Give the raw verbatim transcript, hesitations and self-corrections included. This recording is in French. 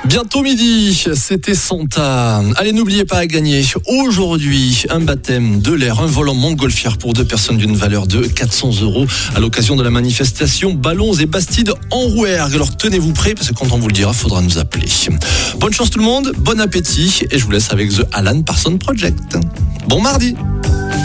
Bientôt midi, c'était Santa. Allez, n'oubliez pas à gagner aujourd'hui un baptême de l'air, un vol en montgolfière pour deux personnes d'une valeur de quatre cents euros à l'occasion de la manifestation Ballons et Bastides en Rouergue. Alors tenez-vous prêts parce que quand on vous le dira, il faudra nous appeler. Bonne chance tout le monde, bon appétit et je vous laisse avec The Alan Parsons Project. Bon mardi.